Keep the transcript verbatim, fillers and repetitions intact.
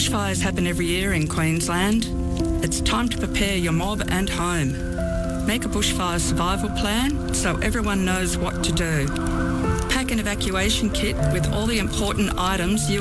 Bushfires happen every year in Queensland. It's time to prepare your mob and home. Make a bushfire survival plan so everyone knows what to do. Pack an evacuation kit with all the important items you